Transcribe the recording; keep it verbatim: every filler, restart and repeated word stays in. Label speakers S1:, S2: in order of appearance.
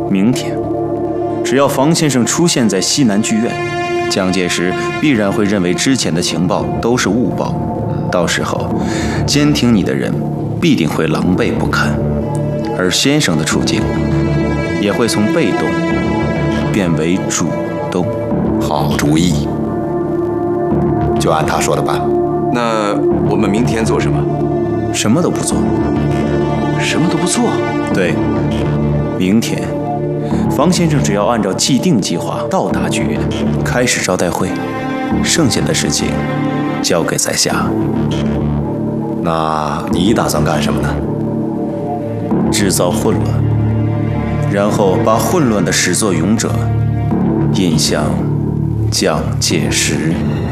S1: 明天，只要房先生出现在西南剧院，蒋介石必然会认为之前的情报都是误报，到时候监听你的人必定会狼狈不堪，而先生的处境也会从被动变为主动。
S2: 好主意，就按他说的办。
S3: 那我们明天做什么？
S1: 什么都不做。
S3: 什么都不做？
S1: 对，明天房先生只要按照既定计划到达剧院，开始招待会，剩下的事情交给在下。
S2: 那你打算干什么呢？
S1: 制造混乱，然后把混乱的始作俑者引向蒋介石。